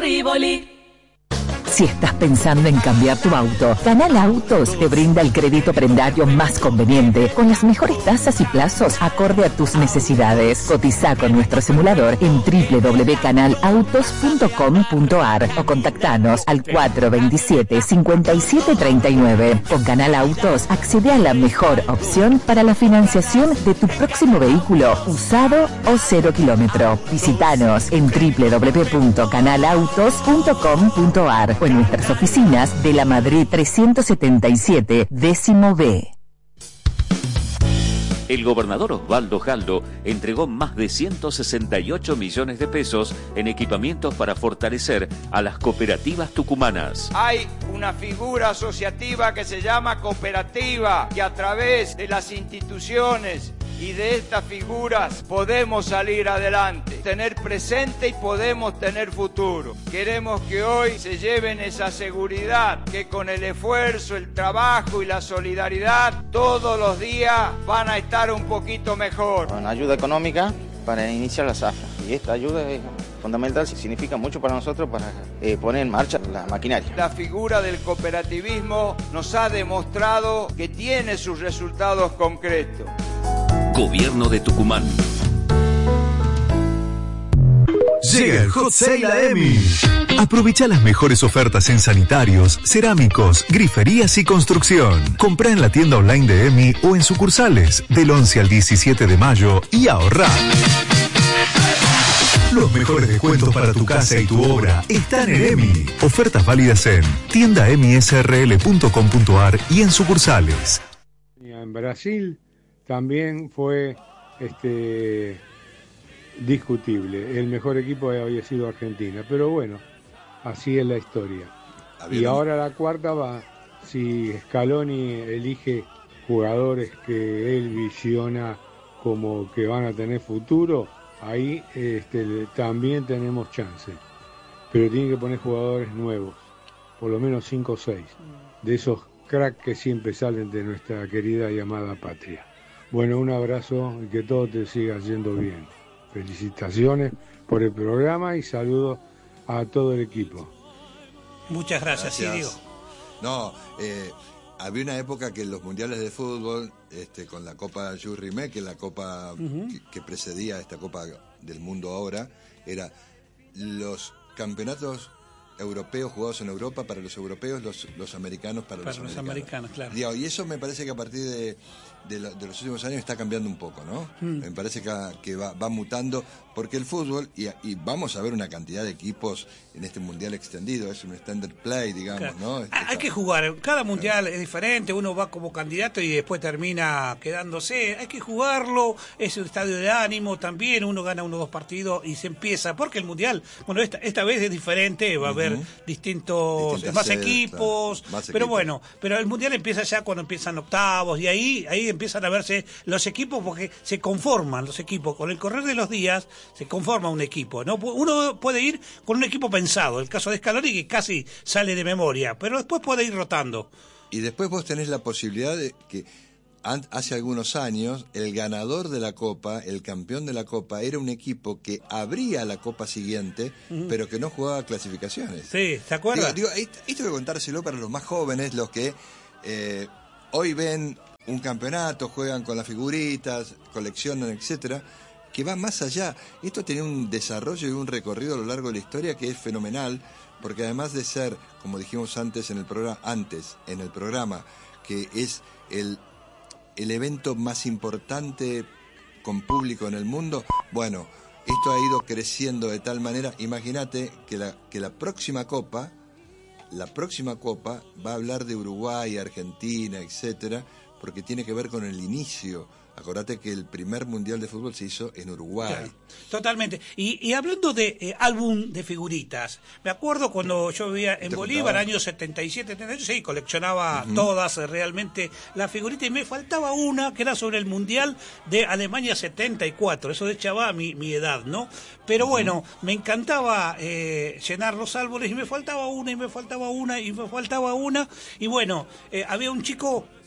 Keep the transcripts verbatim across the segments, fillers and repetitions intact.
Rivoli. Si estás pensando en cambiar tu auto, Canal Autos te brinda el crédito prendario más conveniente, con las mejores tasas y plazos acorde a tus necesidades. Cotiza con nuestro simulador en doble u doble u doble u punto canal autos punto com punto a r o contactanos al cuatro dos siete, cinco siete tres nueve. Con Canal Autos accede a la mejor opción para la financiación de tu próximo vehículo, usado o cero kilómetro. Visítanos en doble u doble u doble u punto canal autos punto com punto a r o en nuestras oficinas de la Madrid trescientos setenta y siete, décimo B. El gobernador Osvaldo Jaldo entregó más de ciento sesenta y ocho millones de pesos en equipamientos para fortalecer a las cooperativas tucumanas. Hay una figura asociativa que se llama cooperativa, que a través de las instituciones y de estas figuras podemos salir adelante, tener presente y podemos tener futuro. Queremos que hoy se lleven esa seguridad, que con el esfuerzo, el trabajo y la solidaridad todos los días van a estar un poquito mejor. Con ayuda económica para iniciar la zafra, y esta ayuda es fundamental, significa mucho para nosotros para eh, poner en marcha la maquinaria. La figura del cooperativismo nos ha demostrado que tiene sus resultados concretos. Gobierno de Tucumán. Llega el Hot Sale a EMI. Aprovecha las mejores ofertas en sanitarios, cerámicos, griferías y construcción. Comprá en la tienda online de EMI o en sucursales del once al diecisiete de mayo y ahorrá. Los mejores descuentos para tu casa y tu obra están en EMI. Ofertas válidas en tienda emi s r l punto com punto a r y en sucursales. En Brasil también fue este discutible. El mejor equipo había sido Argentina, pero bueno, así es la historia. Y ahora la cuarta va, si Scaloni elige jugadores que él visiona como que van a tener futuro, ahí este, también tenemos chance. Pero tiene que poner jugadores nuevos, por lo menos cinco o seis, de esos cracks que siempre salen de nuestra querida y amada patria. Bueno, un abrazo y que todo te siga yendo bien. Felicitaciones por el programa y saludos a todo el equipo. Muchas gracias, gracias. Sí, digo. No, eh, había una época que en los mundiales de fútbol, este, con la Copa Jules Rimet, que es la copa uh-huh. que, que precedía a esta Copa del Mundo ahora, era los campeonatos europeos jugados en Europa para los europeos, los, los americanos para, para los, los americanos. americanos, claro. Digo, y eso me parece que a partir de, de, lo, de los últimos años está cambiando un poco, ¿no? Mm. Me parece que, que va, va mutando, porque el fútbol, y, y vamos a ver una cantidad de equipos en este mundial extendido, es un standard play, digamos, claro. ¿no? Este, Hay que jugar, cada mundial claro. es diferente, uno va como candidato y después termina quedándose, hay que jugarlo, es un estadio de ánimo también, uno gana uno o dos partidos y se empieza, porque el mundial, bueno, esta, esta vez es diferente, va a haber uh-huh. distintos, más sedes, equipos, claro. más pero equipos. Bueno, pero el mundial empieza ya cuando empiezan octavos y ahí, ahí empiezan a verse los equipos porque se conforman los equipos, con el correr de los días se conforma un equipo, ¿no? Uno puede ir con un equipo pensado, el caso de Scaloni que casi sale de memoria, pero después puede ir rotando. Y después vos tenés la posibilidad de que hace algunos años el ganador de la Copa, el campeón de la Copa, era un equipo que abría la Copa siguiente, uh-huh. pero que no jugaba clasificaciones. Sí, ¿te acuerdas? Digo, digo, esto hay que contárselo para los más jóvenes, los que eh, hoy ven un campeonato, juegan con las figuritas, coleccionan, etcétera, que va más allá. Esto tiene un desarrollo y un recorrido a lo largo de la historia que es fenomenal, porque además de ser, como dijimos antes en el programa, antes en el programa, que es el el evento más importante con público en el mundo, bueno, esto ha ido creciendo de tal manera, imagínate que la que la próxima Copa, la próxima Copa va a hablar de Uruguay, Argentina, etcétera, porque tiene que ver con el inicio. Acordate que el primer mundial de fútbol se hizo en Uruguay. Claro, totalmente. Y, y hablando de eh, álbum de figuritas, me acuerdo cuando yo vivía en Bolívar, año setenta y siete, setenta y ocho, sí, coleccionaba uh-huh. todas eh, realmente las figuritas, y me faltaba una que era sobre el mundial de Alemania setenta y cuatro, eso de chaval mi, mi edad, ¿no? Pero uh-huh. bueno, me encantaba eh, llenar los álbumes y me faltaba una, y me faltaba una, y me faltaba una, y bueno, eh, había un chico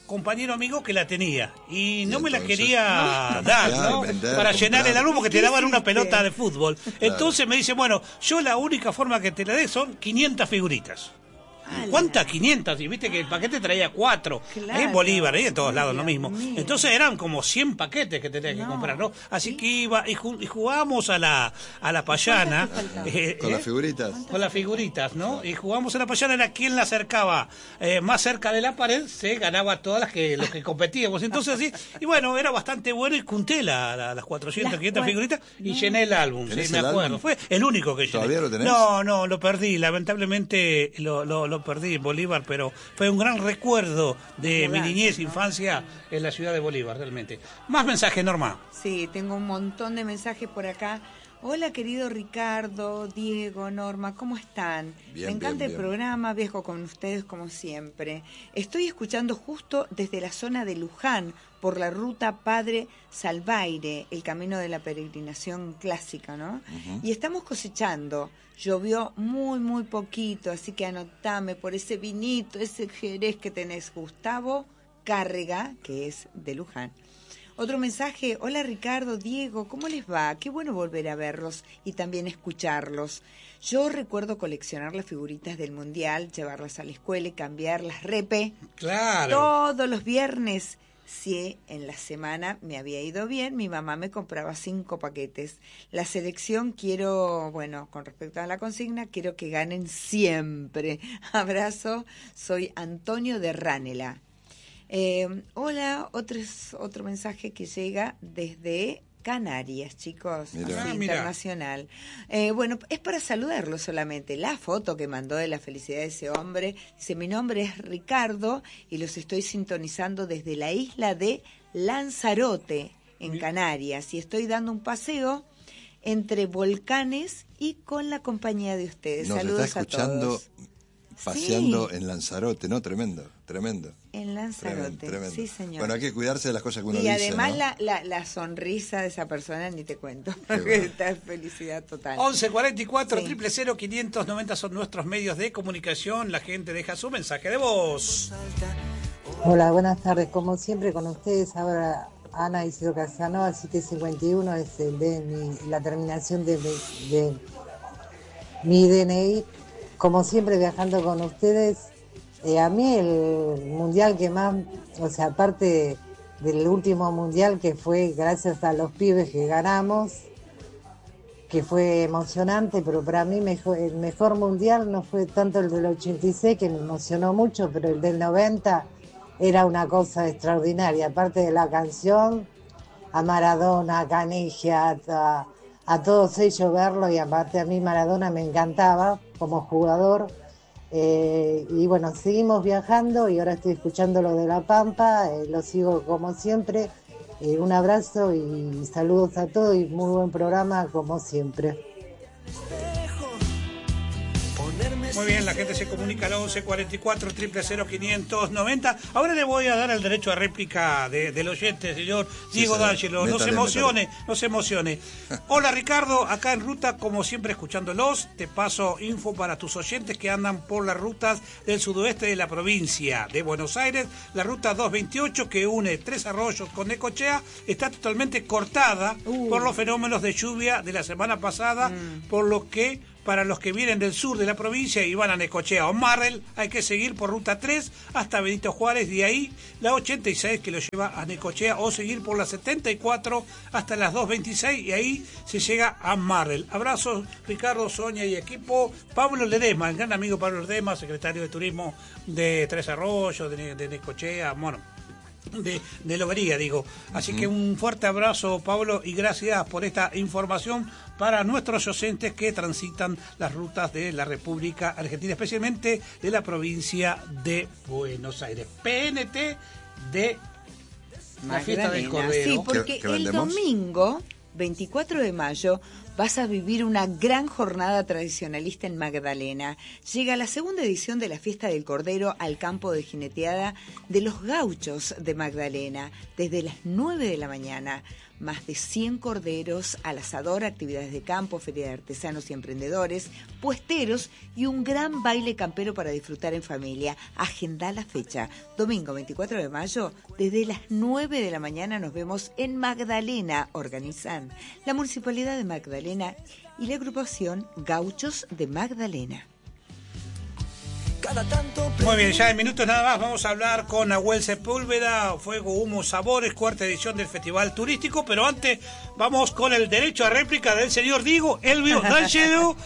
compañero amigo que la tenía y no Y me la entonces, quería no, dar, cambiar, ¿no? vender, Para comprar. llenar el álbum porque te daban una hiciste? pelota de fútbol. Entonces me dice, bueno, yo la única forma que te la dé son quinientas figuritas. ¡Hala! ¿Cuántas? quinientas. Y viste que el paquete traía cuatro. Claro. En Bolívar, ahí en todos Ay, lados lo Dios mismo. mío. Entonces eran como cien paquetes que tenías que No. comprar, ¿no? Así ¿Sí? que iba y, ju- y jugábamos a la, a la payana. ¿Cuántas te faltaban? eh, Con eh, las figuritas. con las figuritas, ¿no? Y jugamos a la payana, era quien la acercaba eh, más cerca de la pared, se ganaba todas las que los que competíamos. Entonces sí, y bueno, era bastante bueno y junté la, la- las cuatrocientas, Las quinientas cua- figuritas y no. llené el álbum, sí, ¿Tenés me el acuerdo. álbum? Fue el único que llené. ¿Todavía lo tenés? No, no, lo perdí, lamentablemente lo, lo, lo perdí en Bolívar, pero fue un gran recuerdo de mi Mudanza, niñez, ¿no? infancia en la ciudad de Bolívar, realmente. Más mensajes, Norma. Sí, tengo un montón de mensajes por acá. Hola, querido Ricardo, Diego, Norma, ¿cómo están? Bien, Me encanta bien, el bien. programa, viajo con ustedes como siempre. Estoy escuchando justo desde la zona de Luján, por la ruta Padre Salvaire, el camino de la peregrinación clásica, ¿no? Y estamos cosechando. Llovió muy, muy poquito, así que anotame por ese vinito, ese jerez que tenés, Gustavo Cárrega, que es de Luján. Otro mensaje, hola Ricardo, Diego, ¿cómo les va? Qué bueno volver a verlos y también escucharlos. Yo recuerdo coleccionar las figuritas del Mundial, llevarlas a la escuela y cambiarlas repe Claro. todos los viernes. Si en la semana me había ido bien, mi mamá me compraba cinco paquetes. La selección quiero, bueno, con respecto a la consigna, quiero que ganen siempre. Abrazo, soy Antonio de Ranela. Eh, hola, otro, otro mensaje que llega desde Canarias, chicos, Mirá. así, Ah, mira. internacional. Eh, bueno, es para saludarlo solamente. La foto que mandó de la felicidad de ese hombre, dice, mi nombre es Ricardo y los estoy sintonizando desde la isla de Lanzarote, en Canarias, y estoy dando un paseo entre volcanes y con la compañía de ustedes. Nos Saludos está escuchando a todos. paseando Sí. en Lanzarote, ¿no? Tremendo, tremendo. En Lanzarote, Tremendo, tremendo. sí señor. Bueno, hay que cuidarse de las cosas que uno Y dice, además ¿no? la, la, la sonrisa de esa persona ni te cuento, porque bueno. está en felicidad total. once cuarenta y cuatro, Sí. cero cero quinientos noventa son nuestros medios de comunicación. La gente deja su mensaje de voz. Hola, buenas tardes. Como siempre con ustedes, ahora Ana Isidro Casanova, siete cincuenta y uno es el de mi, la terminación de, mi- de mi D N I. Como siempre viajando con ustedes, eh, a mí el mundial que más, o sea, aparte del último mundial que fue gracias a los pibes que ganamos, que fue emocionante, pero para mí mejor, el mejor mundial no fue tanto el del ochenta y seis, que me emocionó mucho, pero el del noventa era una cosa extraordinaria. Aparte de la canción, a Maradona, a Canigia, a, a todos ellos verlo, y aparte a mí Maradona me encantaba como jugador. Eh, y bueno, seguimos viajando y ahora estoy escuchando lo de La Pampa, eh, lo sigo como siempre. Eh, un abrazo y saludos a todos y muy buen programa como siempre. Muy bien, la gente se comunica al once cuarenta y cuatro, cero cero cero quinientos noventa. Ahora le voy a dar el derecho a réplica de, del oyente, señor Diego señor. D'Angelo. No se Métale, emocione, no se emocione. Hola Ricardo, acá en ruta, como siempre escuchándolos, te paso info para tus oyentes que andan por las rutas del sudoeste de la provincia de Buenos Aires. La ruta doscientos veintiocho que une Tres Arroyos con Necochea está totalmente cortada Uh. por los fenómenos de lluvia de la semana pasada, Mm. por lo que para los que vienen del sur de la provincia y van a Necochea o Marrel, hay que seguir por ruta tres hasta Benito Juárez, de ahí la ochenta y seis que lo lleva a Necochea, o seguir por la setenta y cuatro hasta las doscientos veintiséis y ahí se llega a Marrel. Abrazos Ricardo, Sonia y equipo. Pablo Ledesma, el gran amigo Pablo Ledesma, secretario de Turismo de Tres Arroyos, de, de Necochea, bueno, de, de Lobería, digo. Así que un fuerte abrazo, Pablo, y gracias por esta información para nuestros oyentes que transitan las rutas de la República Argentina, especialmente de la provincia de Buenos Aires. P N T de la fiesta del Magdalena, Cordero. sí, porque ¿Qué- qué el vendemos? domingo veinticuatro de mayo vas a vivir una gran jornada tradicionalista en Magdalena. Llega la segunda edición de la Fiesta del Cordero al campo de jineteada de los Gauchos de Magdalena, desde las nueve de la mañana. Más de cien corderos al asador, actividades de campo, feria de artesanos y emprendedores, puesteros y un gran baile campero para disfrutar en familia. Agenda la fecha, domingo veinticuatro de mayo, desde las nueve de la mañana nos vemos en Magdalena. Organizan la Municipalidad de Magdalena y la agrupación Gauchos de Magdalena. Muy bien, ya en minutos nada más vamos a hablar con Nahuel Sepúlveda, Fuego, Humo, Sabores, cuarta edición del Festival Turístico, pero antes vamos con el derecho a réplica del señor Diego Elvio D'Angelo,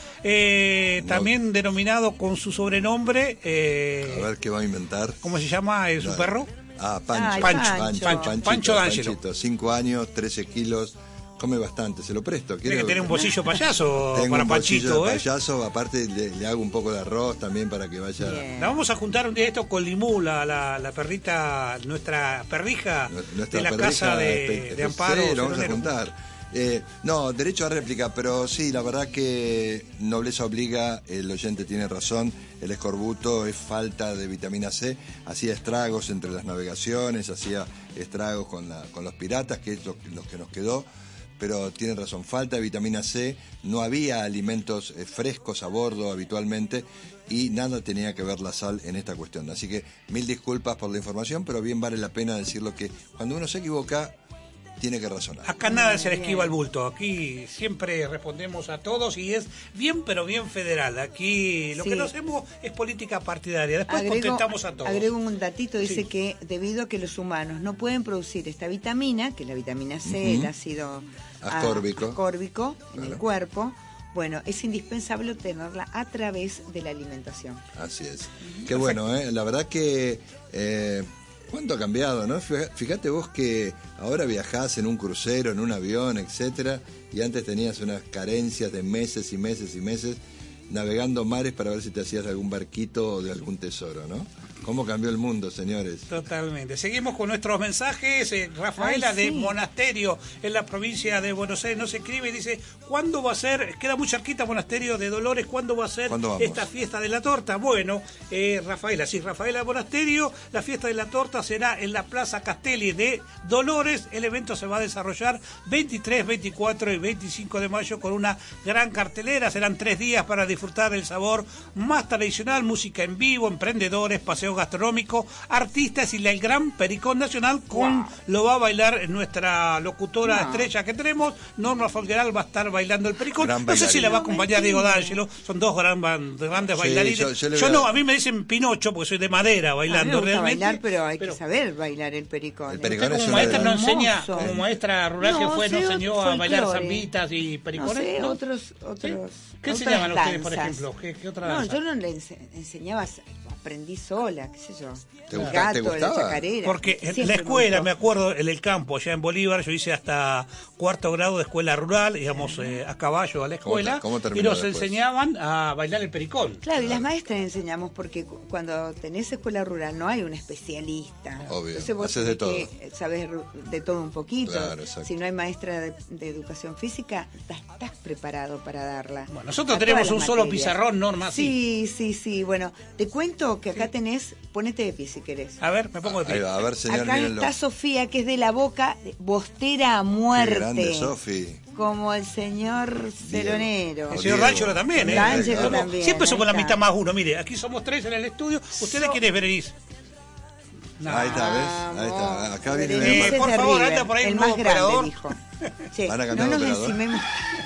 eh, no. también denominado con su sobrenombre. Eh, a ver qué va a inventar. ¿Cómo se llama eh, su perro? Ah, Pancho. Ay, Pancho, Pancho, Pancho, Pancho, Panchito, Pancho D'Angelo. Panchito, cinco años, trece kilos. Come bastante, se lo presto. Tiene que tener un bolsillo payaso Tengo para un Panchito, de ¿eh? payaso, aparte le, le hago un poco de arroz también para que vaya. Bien. La vamos a juntar un día esto con Limú, la, la, la perrita, nuestra perrija nuestra de la perrija casa de, de Amparo. Sí, lo vamos a juntar. Eh, no, derecho a réplica, pero sí, la verdad que nobleza obliga, el oyente tiene razón, el escorbuto es falta de vitamina C, hacía estragos entre las navegaciones, hacía estragos con, la, con los piratas, que es lo, lo que nos quedó. Pero tiene razón, falta de vitamina C, no había alimentos eh, frescos a bordo habitualmente y nada tenía que ver la sal en esta cuestión. Así que mil disculpas por la información, pero bien vale la pena decirlo que cuando uno se equivoca, tiene que razonar. Acá nada se le esquiva el bulto, aquí siempre respondemos a todos y es bien pero bien federal. Aquí lo sí. que no hacemos es política partidaria, después agrego, contentamos a todos. Agrego un datito, dice sí. que debido a que los humanos no pueden producir esta vitamina, que es la vitamina C, uh-huh. el ácido ascórbico, ascórbico en claro. el cuerpo, bueno, es indispensable obtenerla a través de la alimentación. Así es. Uh-huh. Qué bueno, ¿eh? La verdad que... Eh, ¿cuánto ha cambiado, no? Fíjate vos que ahora viajás en un crucero, en un avión, etcétera, y antes tenías unas carencias de meses y meses y meses navegando mares para ver si te hacías algún barquito o de algún tesoro, ¿no? ¿Cómo cambió el mundo, señores? Totalmente. Seguimos con nuestros mensajes. Eh, Rafaela Ay, sí. de Monasterio, en la provincia de Buenos Aires, nos escribe y dice, ¿cuándo va a ser? Queda muy cerquita Monasterio de Dolores, ¿cuándo va a ser esta fiesta de la torta? Bueno, eh, Rafaela, sí, Rafaela de Monasterio, la fiesta de la torta será en la Plaza Castelli de Dolores. El evento se va a desarrollar veintitrés, veinticuatro y veinticinco de mayo con una gran cartelera. Serán tres días para disfrutar el sabor más tradicional, música en vivo, emprendedores, paseos gastronómico, artistas y el gran Pericón Nacional con wow. lo va a bailar nuestra locutora wow. estrella que tenemos, Norma Folgueral va a estar bailando el Pericón, gran no sé si la va a acompañar Diego D'Angelo, son dos gran, grandes sí, bailarines, yo, yo, yo a... no, a mí me dicen Pinocho porque soy de madera bailando a mí me gusta realmente, bailar, pero hay pero... que saber bailar el Pericón. El Pericón como maestra no enseña, como maestra rural no, que fue, nos enseñó a bailar zambitas y pericones. No sé, ¿no? otros, otros. ¿Sí? ¿Qué enseñaban ustedes, por ejemplo? ¿Qué, qué otra danza? No, yo no le enseñaba, aprendí sola, qué sé yo. ¿Te el gustaba, gato, te la chacarera. Porque en la escuela, me, me acuerdo, en el campo, allá en Bolívar, yo hice hasta cuarto grado de escuela rural, íbamos eh, a caballo a la escuela, ¿Cómo, cómo y nos después? enseñaban a bailar el pericón. Claro, y las maestras enseñamos, porque cuando tenés escuela rural no hay un especialista. Obvio, entonces vos haces de todo. Que sabés de todo un poquito. Claro, si no hay maestra de, de educación física, estás, estás preparado para darla. Bueno, nosotros tenemos un solo pizarrón, Norma. Sí, sí, sí. Bueno, te cuento que acá sí. tenés, ponete de pie si querés. A ver, me pongo de pie. Ahí va, a ver, señor, acá mírenlo. está Sofía, que es de la Boca, bostera a muerte. Qué grande, Sofi. Como el señor Ceronero. El señor D'Angelo también, ¿eh? D'Angelo también. Siempre somos la mitad más uno. Mire, aquí somos tres en el estudio. ¿Ustedes so... quiénes, Berenice? No. Ahí está, ¿ves? Ahí está. Acá viene eh, por favor, anda por ahí el un más nuevo grande, operador. Dijo. Che, ¿Van a no cantar nos operador? encimemos.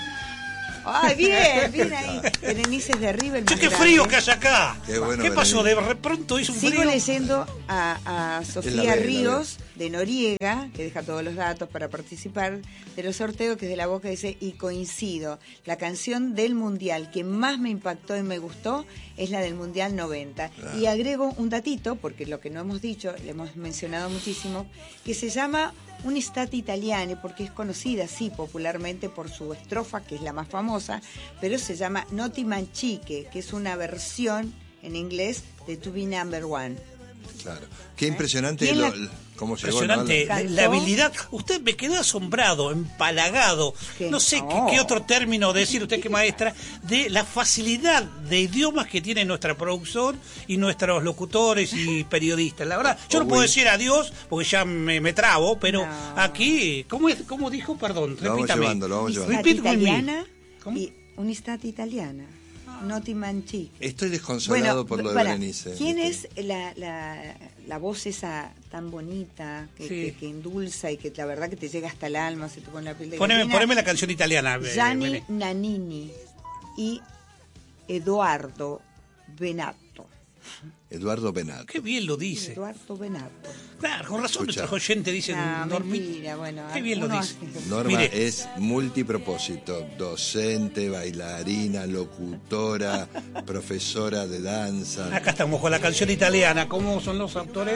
¡Ay, bien! Bien ahí. Berenice es de arriba, el más Che, qué grande. frío que hace acá. Qué, bueno, ¿Qué pasó? De pronto hizo un Sigo frío. leyendo a, a Sofía ve, Ríos, de Noriega, que deja todos los datos para participar de los sorteos, que es de la Boca, dice, y coincido, la canción del Mundial que más me impactó y me gustó es la del Mundial noventa. Claro. Y agrego un datito, porque lo que no hemos dicho, le hemos mencionado muchísimo, que se llama Un'estate italiana, porque es conocida, sí, popularmente por su estrofa, que es la más famosa, pero se llama Noti Manchique, que es una versión en inglés de To Be Number One. Claro. Qué impresionante ¿Quién lo, la- cómo llegó, Impresionante, ¿no? la, la habilidad. Usted me quedó asombrado, empalagado. ¿Qué? No sé qué, No. qué otro término decir, usted que maestra, de la facilidad de idiomas que tiene nuestra producción y nuestros locutores y periodistas. La verdad, yo no puedo decir adiós porque ya me, me trabo, pero No. aquí, ¿cómo, es, ¿cómo dijo? Perdón, Lo vamos repítame. llevando, lo vamos llevando. Un'estate Repeat with me. italiana ¿Cómo? y un'estate italiana. No ti manchique. Estoy desconsolado por lo de para, Berenice. ¿quién ¿viste? es la, la, la voz esa tan bonita que, Sí. que, que endulza y que la verdad que te llega hasta el alma, se te pone la piel de Poneme, gallina? poneme la canción italiana. eh, Gianni Belén. Nannini y Edoardo Benato. Eduardo Benato. Qué bien lo dice. Eduardo Benato. Claro, con razón Escucha. nuestros oyentes dicen No, dormir. mentira, bueno, Qué bien lo uno dice. hace- Norma Mire. es multipropósito, docente, bailarina, locutora, profesora de danza. Acá estamos con la canción italiana. ¿Cómo son los autores?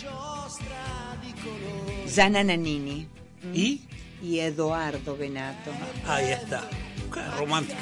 Gianna Nannini ¿Y? y Edoardo Benato. Ahí está. Qué romántico.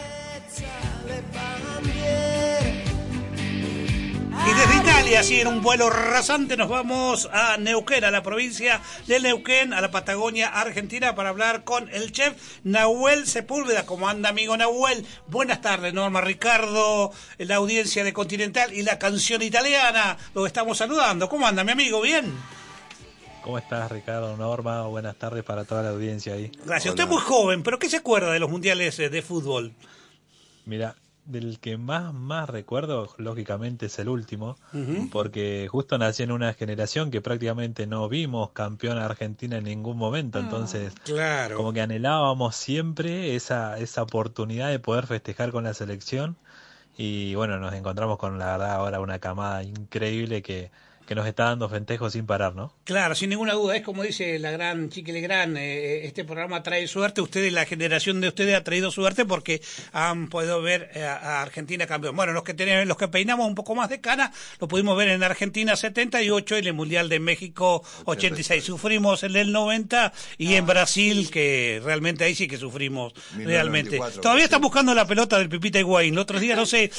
Y desde Italia, sí, en un vuelo rasante, nos vamos a Neuquén, a la provincia de Neuquén, a la Patagonia Argentina, para hablar con el chef Nahuel Sepúlveda. ¿Cómo anda, amigo Nahuel? Buenas tardes, Norma, Ricardo, la audiencia de Continental y la canción italiana. Lo estamos saludando. ¿Cómo anda, mi amigo? ¿Bien? ¿Cómo estás, Ricardo? Norma, buenas tardes para toda la audiencia ahí. Gracias. Hola. Usted es muy joven, pero ¿qué se acuerda de los mundiales eh, de fútbol? Mira, del que más, más recuerdo, lógicamente, es el último, Ujú. porque justo nací en una generación que prácticamente no vimos campeón a Argentina en ningún momento, Ah, entonces Claro. como que anhelábamos siempre esa, esa oportunidad de poder festejar con la selección y bueno, nos encontramos con la verdad ahora una camada increíble que, que nos está dando festejos sin parar, ¿no? Claro, sin ninguna duda, es como dice la gran Chiqui Legrand, eh, este programa trae suerte, ustedes, la generación de ustedes ha traído suerte porque han podido ver eh, a Argentina campeón. Bueno, los que tenemos, los que peinamos un poco más de cana, lo pudimos ver en Argentina setenta y ocho y en el Mundial de México ochenta y seis. Sufrimos en el noventa y en Brasil, que realmente ahí sí que sufrimos, mil novecientos realmente. noventa y cuatro, Todavía sí. están buscando la pelota del Pipita Higuaín, el otro día, no sé.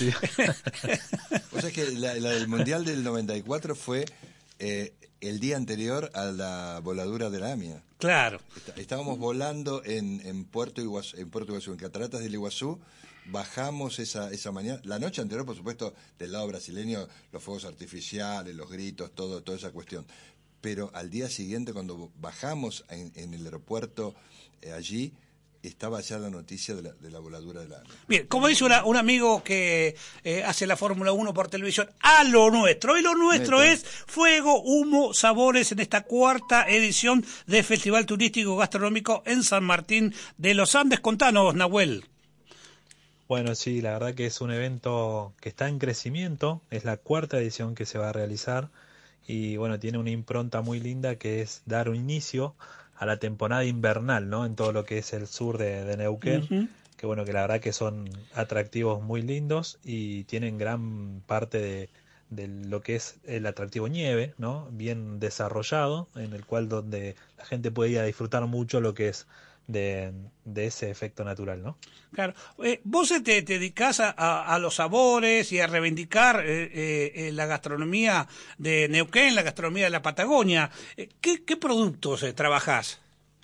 O sea que la, la del Mundial del noventa y cuatro fue eh, el día anterior a la voladura de la AMIA. Claro. Está- Estábamos volando en, en Puerto Iguazú, en Puerto Iguazú, en Cataratas del Iguazú. Bajamos esa, esa mañana, la noche anterior, por supuesto, del lado brasileño, los fuegos artificiales, los gritos, todo, toda esa cuestión. Pero al día siguiente, cuando bajamos en, en el aeropuerto eh, allí, estaba ya la noticia de la, de la voladura de la AMIA. Bien, como dice una- un amigo que eh, hace la Fórmula uno por televisión, a lo nuestro. Y lo nuestro Neta. es fuego, humo, sabores en esta cuarta edición del Festival Turístico Gastronómico en San Martín de los Andes. Contanos, Nahuel. Bueno, sí, la verdad que es un evento que está en crecimiento, es la cuarta edición que se va a realizar y bueno, tiene una impronta muy linda que es dar un inicio a la temporada invernal, ¿no? En todo lo que es el sur de, de Neuquén, Ujú. que bueno, que la verdad que son atractivos muy lindos y tienen gran parte de, de lo que es el atractivo nieve, ¿no? Bien desarrollado, en el cual donde la gente puede ir a disfrutar mucho lo que es de, de ese efecto natural, ¿no? Claro. Eh, vos te, te dedicás a, a- a los sabores y a reivindicar eh, eh, eh, la gastronomía de Neuquén, la gastronomía de la Patagonia. Eh, ¿qué, qué productos eh, trabajás?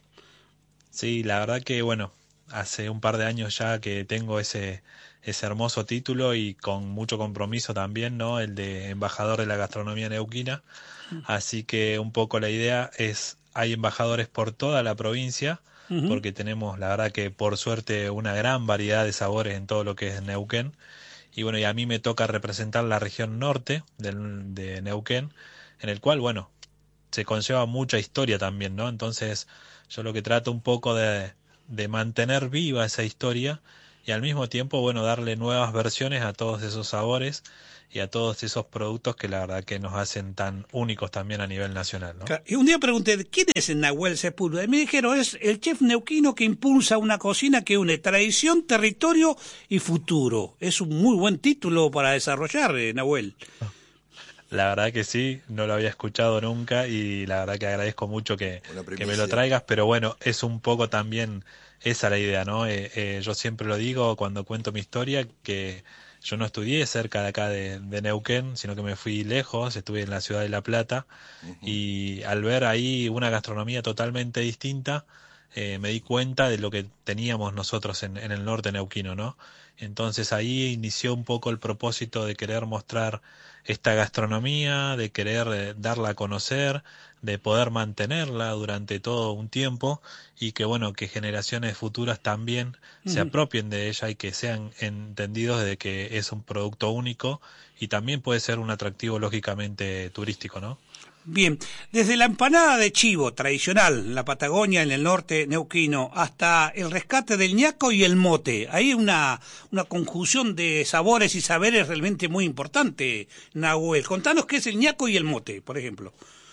Sí, la verdad que bueno, hace un par de años ya que tengo ese ese hermoso título y con mucho compromiso también, ¿no? El de embajador de la gastronomía neuquina. Así que un poco la idea es, hay embajadores por toda la provincia, Ujú. porque tenemos la verdad que por suerte una gran variedad de sabores en todo lo que es Neuquén. Y bueno, y a mí me toca representar la región norte del, de Neuquén, en el cual, bueno, se conlleva mucha historia también, ¿no? Entonces, yo lo que trato un poco de, de mantener viva esa historia y al mismo tiempo, bueno, darle nuevas versiones a todos esos sabores y a todos esos productos que la verdad que nos hacen tan únicos también a nivel nacional, ¿no? Claro. Y un día pregunté, ¿quién es el Nahuel Sepúlveda? Y me dijeron, es el chef neuquino que impulsa una cocina que une tradición, territorio y futuro. Es un muy buen título para desarrollar, eh, Nahuel. La verdad que sí, no lo había escuchado nunca y la verdad que agradezco mucho que, Una que me primicia. lo traigas, pero bueno, es un poco también esa la idea, ¿no? Eh, eh, yo siempre lo digo cuando cuento mi historia, que yo no estudié cerca de acá de, de Neuquén, sino que me fui lejos, estuve en la ciudad de La Plata, uh-huh. y al ver ahí una gastronomía totalmente distinta, eh, me di cuenta de lo que teníamos nosotros en, en el norte neuquino, ¿no? Entonces ahí inició un poco el propósito de querer mostrar esta gastronomía, de querer eh, darla a conocer, de poder mantenerla durante todo un tiempo y que bueno, que generaciones futuras también uh-huh. se apropien de ella y que sean entendidos de que es un producto único y también puede ser un atractivo lógicamente turístico, ¿no? Bien, desde la empanada de chivo tradicional en la Patagonia, en el norte neuquino, hasta el rescate del ñaco y el mote, hay una, una conjunción de sabores y saberes realmente muy importante, Nahuel. Contanos qué es el ñaco y el mote, por ejemplo.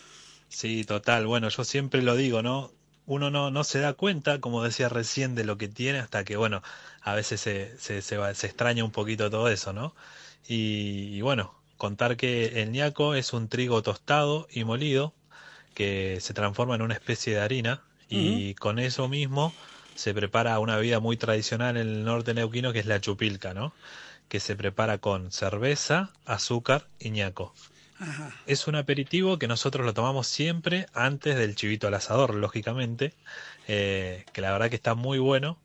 Sí, total. Bueno, yo siempre lo digo, ¿no? Uno no, no se da cuenta, como decía recién, de lo que tiene hasta que, bueno, a veces se, se, se, va, se extraña un poquito todo eso, ¿no? Y, y bueno, contar que el ñaco es un trigo tostado y molido que se transforma en una especie de harina y uh-huh. con eso mismo se prepara una bebida muy tradicional en el norte neuquino que es la chupilca, ¿no? Que se prepara con cerveza, azúcar y ñaco. Ajá. Es un aperitivo que nosotros lo tomamos siempre antes del chivito al asador, lógicamente, eh, que la verdad que está muy bueno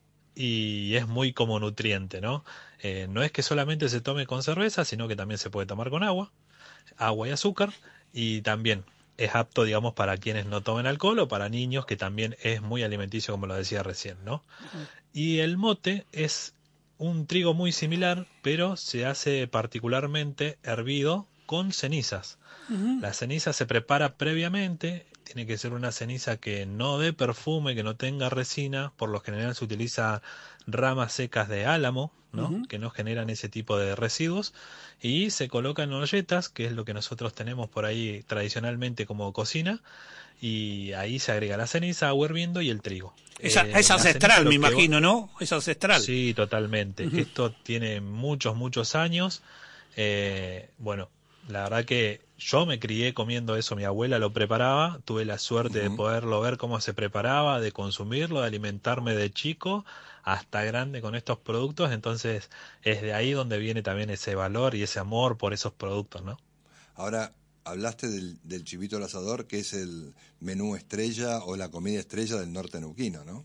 y es muy como nutriente, ¿no? Eh, no es que solamente se tome con cerveza, sino que también se puede tomar con agua, agua y azúcar, y también es apto, digamos, para quienes no tomen alcohol o para niños, que también es muy alimenticio, como lo decía recién, ¿no? Uh-huh. Y el mote es un trigo muy similar, pero se hace particularmente hervido con cenizas. Uh-huh. La ceniza se prepara previamente, tiene que ser una ceniza que no dé perfume, que no tenga resina, por lo general se utiliza ramas secas de álamo, ¿no? Uh-huh. Que no generan ese tipo de residuos, y se coloca en olletas, que es lo que nosotros tenemos por ahí tradicionalmente como cocina, y ahí se agrega la ceniza, agua hirviendo y el trigo. Esa, eh, es ancestral, me imagino, va... ¿no? Es ancestral. Sí, totalmente. Uh-huh. Esto tiene muchos, muchos años. Eh, bueno, la verdad que yo me crié comiendo eso, mi abuela lo preparaba, tuve la suerte uh-huh. de poderlo ver cómo se preparaba, de consumirlo, de alimentarme de chico hasta grande con estos productos, entonces es de ahí donde viene también ese valor y ese amor por esos productos, ¿no? Ahora, hablaste del, del chivito al asador, que es el menú estrella o la comida estrella del norte neuquino, ¿no?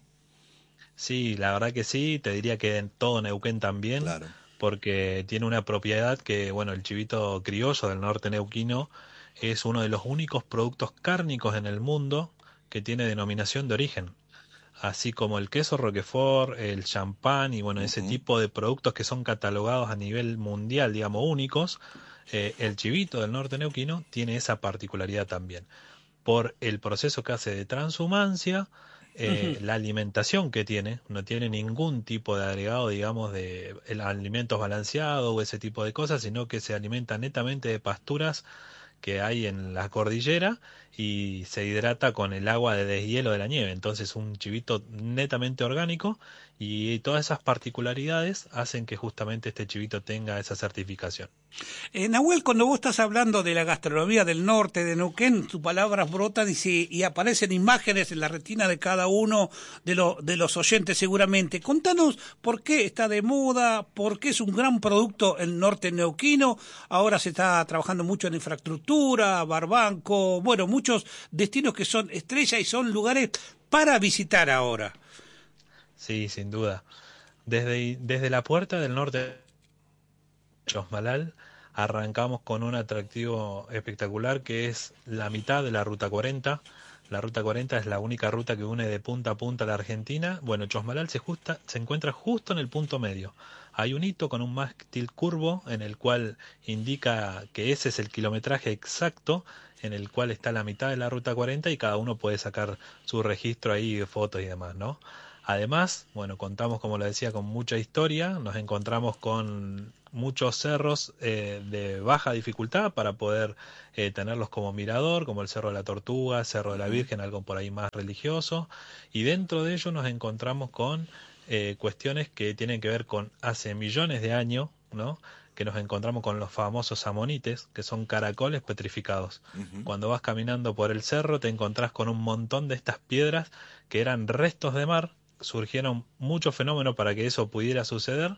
Sí, la verdad que sí, te diría que en todo Neuquén también. Claro. Porque tiene una propiedad que, bueno, el chivito criollo del norte neuquino es uno de los únicos productos cárnicos en el mundo que tiene denominación de origen, así como el queso Roquefort, el champán y bueno, uh-huh. ese tipo de productos que son catalogados a nivel mundial, digamos, únicos. Eh, el chivito del norte neuquino tiene esa particularidad también, por el proceso que hace de transhumancia. Eh, uh-huh. La alimentación que tiene, no tiene ningún tipo de agregado, digamos, de el, alimentos balanceados o ese tipo de cosas, sino que se alimenta netamente de pasturas que hay en la cordillera y se hidrata con el agua de deshielo de la nieve. Entonces un chivito netamente orgánico y todas esas particularidades hacen que justamente este chivito tenga esa certificación. Eh, Nahuel, cuando vos estás hablando de la gastronomía del norte de Neuquén, tus palabras brotan y, si, y aparecen imágenes en la retina de cada uno de, lo, de los oyentes seguramente. Contanos por qué está de moda, por qué es un gran producto el norte neuquino. Ahora se está trabajando mucho en infraestructura, Barbanco, bueno, muchos destinos que son estrella y son lugares para visitar ahora. Sí, sin duda. Desde, desde la puerta del norte Chosmalal arrancamos con un atractivo espectacular que es la mitad de la Ruta cuarenta. La Ruta cuarenta es la única ruta que une de punta a punta la Argentina. Bueno, Chosmalal se, justa, se encuentra justo en el punto medio. Hay un hito con un mástil curvo en el cual indica que ese es el kilometraje exacto en el cual está la mitad de la Ruta cuarenta y cada uno puede sacar su registro ahí de fotos y demás, ¿no? Además, bueno, contamos, como lo decía, con mucha historia, nos encontramos con muchos cerros eh, de baja dificultad para poder eh, tenerlos como mirador, como el Cerro de la Tortuga, Cerro de la Virgen, algo por ahí más religioso, y dentro de ello nos encontramos con eh, cuestiones que tienen que ver con hace millones de años, ¿no? Que nos encontramos con los famosos amonites, que son caracoles petrificados. Uh-huh. Cuando vas caminando por el cerro te encontrás con un montón de estas piedras que eran restos de mar. Surgieron muchos fenómenos para que eso pudiera suceder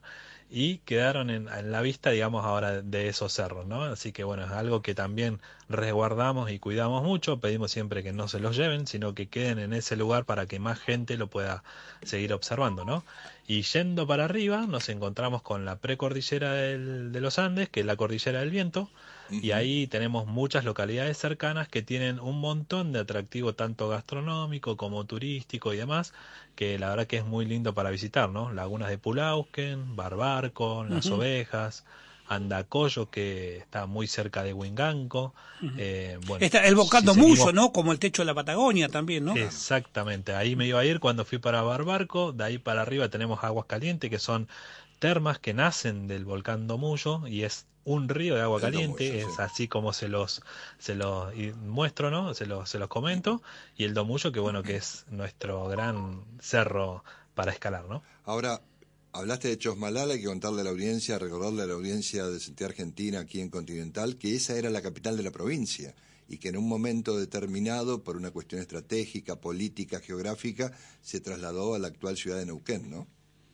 y quedaron en, en la vista, digamos, ahora de esos cerros, ¿no? Así que bueno, es algo que también resguardamos y cuidamos mucho, pedimos siempre que no se los lleven, sino que queden en ese lugar para que más gente lo pueda seguir observando, ¿no? Y yendo para arriba nos encontramos con la precordillera del, de los Andes, que es la cordillera del viento, uh-huh. y ahí tenemos muchas localidades cercanas que tienen un montón de atractivo tanto gastronómico como turístico y demás, que la verdad que es muy lindo para visitar, ¿no? Lagunas de Pulausken, Barbarco, Las uh-huh. Ovejas, Andacollo, que está muy cerca de Huinganco. Uh-huh. eh, bueno, está el volcán si Domuyo, seguimos... ¿no? Como el techo de la Patagonia también, ¿no? Exactamente, ahí me iba a ir cuando fui para Barbarco. De ahí para arriba tenemos Aguas Calientes, que son termas que nacen del volcán Domuyo, y es un río de agua el caliente, Domuyo, es sí. así como se los se los muestro, ¿no? Se los se los comento, y el Domuyo, que bueno, que es nuestro gran cerro para escalar, ¿no? Ahora, hablaste de Chosmalal, hay que contarle a la audiencia, recordarle a la audiencia de Sentir Argentina aquí en Continental, que esa era la capital de la provincia, y que en un momento determinado, por una cuestión estratégica, política, geográfica, se trasladó a la actual ciudad de Neuquén, ¿no?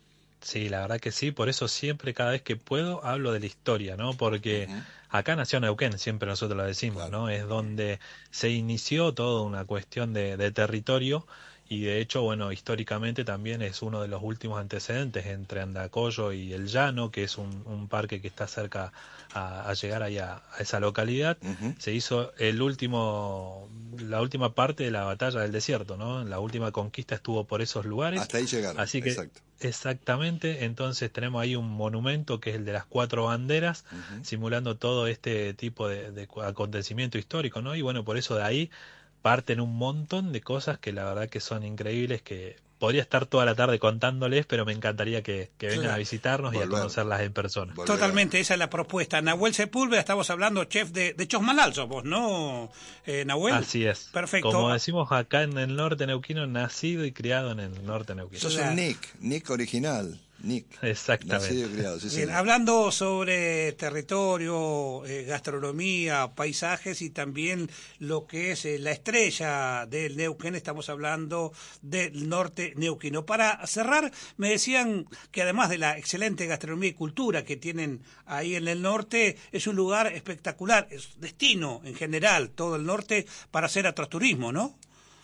Sí, la verdad que sí, por eso siempre, cada vez que puedo, hablo de la historia, ¿no? Porque uh-huh. acá nació Neuquén, siempre nosotros lo decimos, claro. ¿no? Es donde se inició toda una cuestión de, de territorio, y de hecho, bueno, históricamente también es uno de los últimos antecedentes entre Andacollo y El Llano, que es un, un parque que está cerca a, a llegar ahí a, a esa localidad. Uh-huh. Se hizo el último, la última parte de la batalla del desierto, ¿no? La última conquista estuvo por esos lugares. Hasta ahí llegaron, así que, exacto. Exactamente, entonces tenemos ahí un monumento que es el de las cuatro banderas, uh-huh. simulando todo este tipo de, de acontecimiento histórico, ¿no? Y bueno, por eso de ahí parten un montón de cosas que la verdad que son increíbles, que podría estar toda la tarde contándoles, pero me encantaría que, que vengan claro. a visitarnos Volver. y a conocerlas en persona. Volver. Totalmente, esa es la propuesta. Nahuel Sepúlveda, estamos hablando, chef de, de Chosmalal, sos vos, ¿no, eh, Nahuel? Así es. Perfecto. Como decimos acá en el norte neuquino, nacido y criado en el norte neuquino. Sos un Nick, Nick original. Nick. Exactamente. Criado, sí, Bien, hablando sobre territorio, eh, gastronomía, paisajes y también lo que es eh, la estrella del Neuquén, estamos hablando del norte neuquino. Para cerrar, me decían que además de la excelente gastronomía y cultura que tienen ahí en el norte, es un lugar espectacular, es destino en general, todo el norte, para hacer atroturismo, ¿no?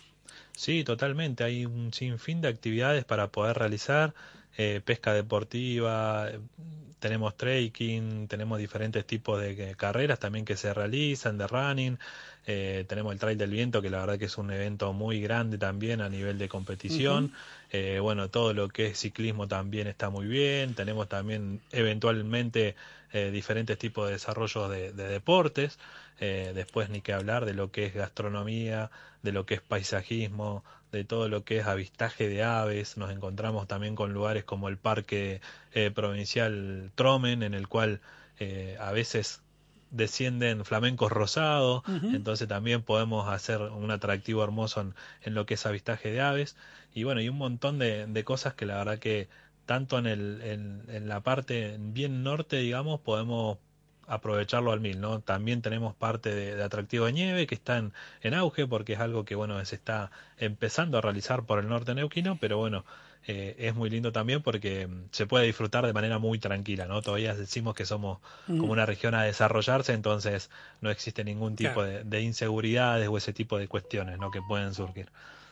Sí, totalmente. Hay un sinfín de actividades para poder realizar. Eh, pesca deportiva, tenemos trekking, tenemos diferentes tipos de que, carreras también que se realizan, de running, eh, tenemos el Trail del Viento, que la verdad que es un evento muy grande también a nivel de competición, uh-huh. eh, bueno, todo lo que es ciclismo también está muy bien, tenemos también eventualmente eh, diferentes tipos de desarrollos de, de deportes, eh, después ni que hablar de lo que es gastronomía, de lo que es paisajismo, de todo lo que es avistaje de aves. Nos encontramos también con lugares como el Parque eh, Provincial Tromen, en el cual eh, a veces descienden flamencos rosados, uh-huh. entonces también podemos hacer un atractivo hermoso en, en lo que es avistaje de aves, y bueno, y un montón de, de cosas que la verdad que tanto en, el, en, en la parte bien norte, digamos, podemos aprovecharlo al mil, ¿no? También tenemos parte de, de atractivo de nieve que está en, en auge, porque es algo que, bueno, se está empezando a realizar por el norte neuquino, pero bueno, eh, es muy lindo también porque se puede disfrutar de manera muy tranquila, ¿no? Todavía decimos que somos mm. como una región a desarrollarse, entonces no existe ningún tipo claro. de, de inseguridades o ese tipo de cuestiones, ¿no? que pueden surgir.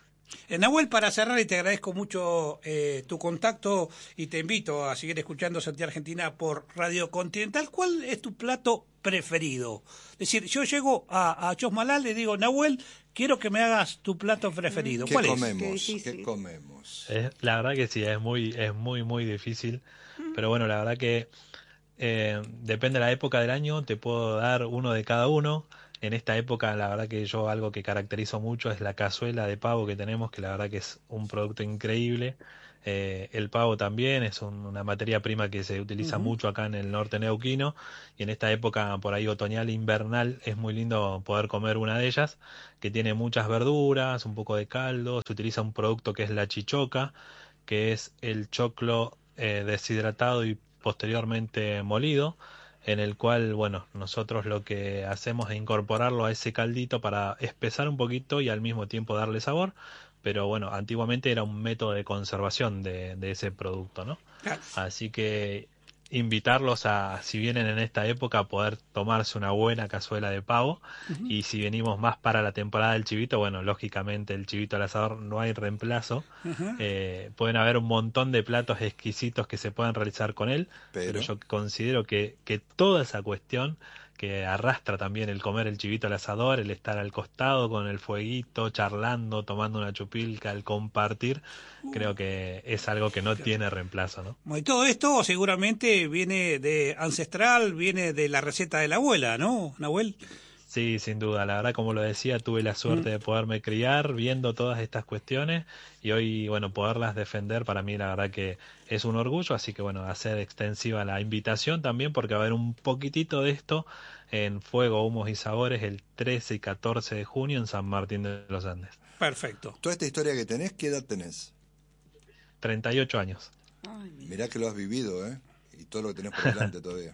Eh, Nahuel, para cerrar, y te agradezco mucho eh, tu contacto y te invito a seguir escuchando Sentir Argentina por Radio Continental. ¿Cuál es tu plato preferido? Es decir, yo llego a, a Chosmalal y le digo, Nahuel, quiero que me hagas tu plato preferido. ¿Qué ¿Cuál comemos? es? ¿Qué comemos? Eh, la verdad que sí, es muy, es muy, muy difícil. Mm. Pero bueno, la verdad que eh, depende de la época del año, te puedo dar uno de cada uno. En esta época, la verdad que yo algo que caracterizo mucho es la cazuela de pavo que tenemos, que la verdad que es un producto increíble. Eh, el pavo también es un, una materia prima que se utiliza uh-huh. mucho acá en el norte neuquino, y en esta época por ahí otoñal, invernal, es muy lindo poder comer una de ellas, que tiene muchas verduras, un poco de caldo. Se utiliza un producto que es la chichoca, que es el choclo eh, deshidratado y posteriormente molido, en el cual, bueno, nosotros lo que hacemos es incorporarlo a ese caldito para espesar un poquito y al mismo tiempo darle sabor, pero bueno, antiguamente era un método de conservación de, de ese producto, ¿no? Así que invitarlos a, si vienen en esta época, a poder tomarse una buena cazuela de pavo. Uh-huh. Y si venimos más para la temporada del chivito, bueno, lógicamente el chivito al asador no hay reemplazo. Uh-huh. Eh, pueden haber un montón de platos exquisitos que se pueden realizar con él, pero, pero yo considero que, que toda esa cuestión que arrastra también el comer el chivito al asador, el estar al costado con el fueguito, charlando, tomando una chupilca, el compartir, uh, creo que es algo que no claro. tiene reemplazo, ¿no? Y todo esto seguramente viene de ancestral, viene de la receta de la abuela, ¿no, Nahuel? Sí, sin duda. La verdad, como lo decía, tuve la suerte mm. de poderme criar viendo todas estas cuestiones y hoy, bueno, poderlas defender para mí la verdad que es un orgullo, así que bueno, hacer extensiva la invitación también porque va a haber un poquitito de esto en Fuego, Humos y Sabores el trece y catorce de junio en San Martín de los Andes. Perfecto. Toda esta historia que tenés, ¿qué edad tenés? treinta y ocho años. Ay, mirá que lo has vivido, ¿eh? Y todo lo que tenés por delante todavía.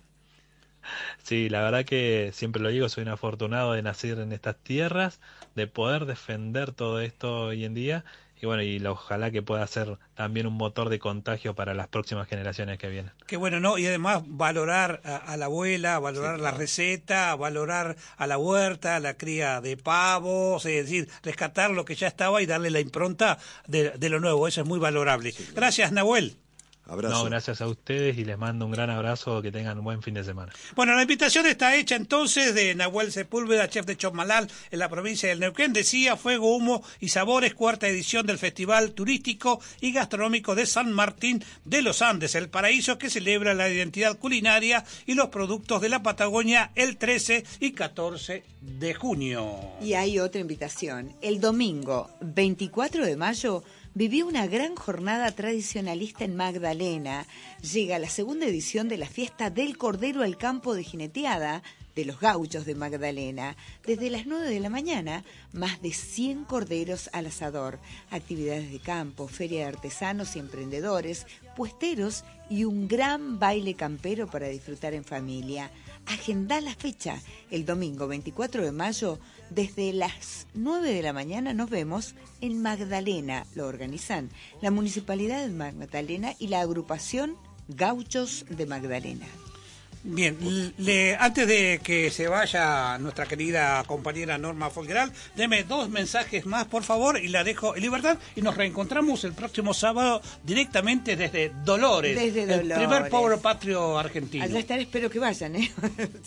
Sí, la verdad que siempre lo digo, soy un afortunado de nacer en estas tierras, de poder defender todo esto hoy en día y bueno, y ojalá que pueda ser también un motor de contagio para las próximas generaciones que vienen. Qué bueno, ¿no? Y además valorar a, a la abuela, valorar sí, claro. la receta, valorar a la huerta, a la cría de pavos, es decir, rescatar lo que ya estaba y darle la impronta de, de lo nuevo, eso es muy valorable. Sí, claro. Gracias, Nahuel. Abrazo. No, gracias a ustedes y les mando un gran abrazo, que tengan un buen fin de semana. Bueno, la invitación está hecha entonces de Nahuel Sepúlveda, chef de Chosmalal en la provincia del Neuquén. Decía Fuego, Humo y Sabores, cuarta edición del Festival Turístico y Gastronómico de San Martín de los Andes, el paraíso que celebra la identidad culinaria y los productos de la Patagonia el trece y catorce de junio. Y hay otra invitación. El domingo veinticuatro de mayo vivió una gran jornada tradicionalista en Magdalena. Llega la segunda edición de la fiesta del Cordero al Campo de Jineteada de los Gauchos de Magdalena. Desde las nueve de la mañana, más de cien corderos al asador, actividades de campo, feria de artesanos y emprendedores, puesteros y un gran baile campero para disfrutar en familia. Agendá la fecha, el domingo veinticuatro de mayo, desde las nueve de la mañana nos vemos en Magdalena. Lo organizan la Municipalidad de Magdalena y la agrupación Gauchos de Magdalena. Bien, le, antes de que se vaya nuestra querida compañera Norma Folgueral, deme dos mensajes más, por favor, y la dejo en libertad. Y nos reencontramos el próximo sábado directamente desde Dolores, desde el Dolores. primer pueblo patrio argentino. Allá estaré, espero que vayan, ¿eh?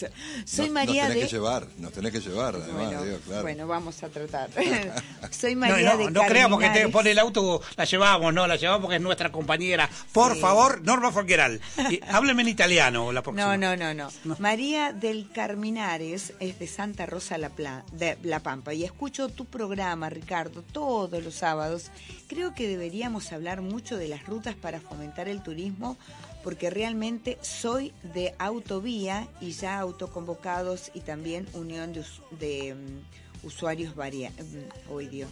Soy nos, María nos tenés de... que llevar, nos tenés que llevar, además, bueno, digo, claro. Bueno, vamos a tratar. Soy María no, no, de No creamos que te pone el auto, la llevamos, no, la llevamos porque es nuestra compañera. Por sí. favor, Norma Folgueral, hábleme en italiano la próxima. No, no. No, no, no. María del Carminares es de Santa Rosa La, Pla, de La Pampa y escucho tu programa, Ricardo, todos los sábados. Creo que deberíamos hablar mucho de las rutas para fomentar el turismo porque realmente soy de Autovía y ya autoconvocados y también unión de, de um, usuarios varia, um, oh, Dios,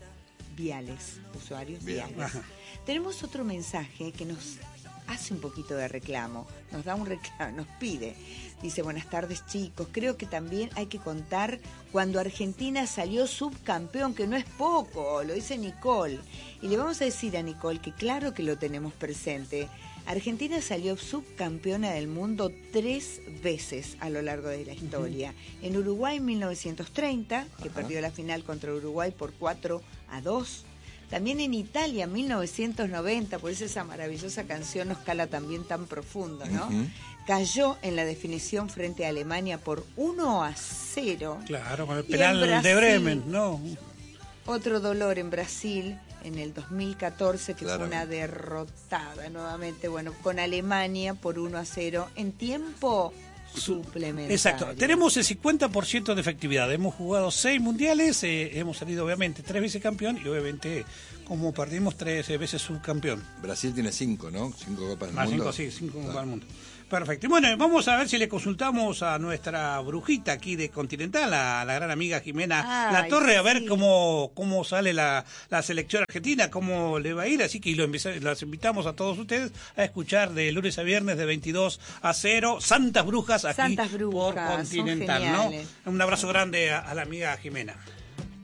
viales, usuarios Bien. viales. Ajá. Tenemos otro mensaje que nos hace un poquito de reclamo, nos da un reclamo, nos pide, dice, buenas tardes chicos, creo que también hay que contar cuando Argentina salió subcampeón, que no es poco, lo dice Nicole, y le vamos a decir a Nicole que claro que lo tenemos presente. Argentina salió subcampeona del mundo tres veces a lo largo de la historia. Uh-huh. En Uruguay en mil novecientos treinta, que uh-huh. perdió la final contra Uruguay por cuatro a dos. También en Italia, mil novecientos noventa, por eso esa maravillosa canción nos cala también tan profundo, ¿no? Uh-huh. Cayó en la definición frente a Alemania por uno a cero. Claro, con el penal Brasil, de Bremen, ¿no? Otro dolor en Brasil, en el dos mil catorce, que claro. fue una derrotada nuevamente, bueno, con Alemania por uno a cero en tiempo suplementario. Exacto, tenemos el cincuenta por ciento de efectividad, hemos jugado seis mundiales, eh, hemos salido obviamente tres veces campeón y obviamente como perdimos tres veces subcampeón. Brasil tiene cinco, ¿no? Cinco copas del Más mundo. Cinco, sí, cinco copas del mundo. Perfecto. Y bueno, vamos a ver si le consultamos a nuestra brujita aquí de Continental, a la gran amiga Jimena Ay, La Torre, a ver sí. cómo cómo sale la, la selección argentina, cómo le va a ir. Así que lo las invitamos a todos ustedes a escuchar de lunes a viernes de veintidós a cero Santas Brujas aquí Santas Brujas, por Continental, ¿no? Un abrazo grande a, a la amiga Jimena.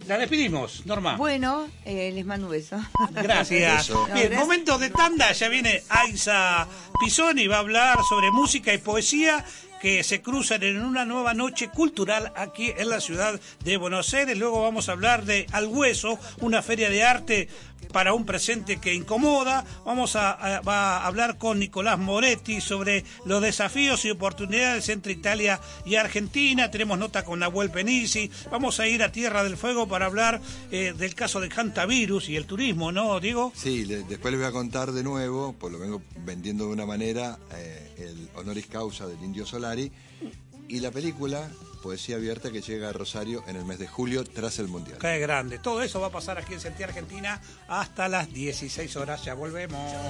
La despedimos, Norma. Bueno, eh, les mando un beso. Gracias. No, Bien, gracias. momento de tanda, ya viene Aiza Pisoni, va a hablar sobre música y poesía que se cruzan en una nueva noche cultural aquí en la ciudad de Buenos Aires. Luego vamos a hablar de Al Hueso, una feria de arte para un presente que incomoda. Vamos a, a, va a hablar con Nicolás Moretti sobre los desafíos y oportunidades entre Italia y Argentina. Tenemos nota con Nahuel Penisi. Vamos a ir a Tierra del Fuego para hablar eh, del caso de Hantavirus y el turismo, ¿no, Diego? Sí, le, después les voy a contar de nuevo, pues lo vengo vendiendo de una manera, eh, el honoris causa del Indio Solari y la película Poesía Abierta que llega a Rosario en el mes de julio tras el Mundial. Qué grande. Todo eso va a pasar aquí en Sentí Argentina hasta las dieciséis horas. Ya volvemos.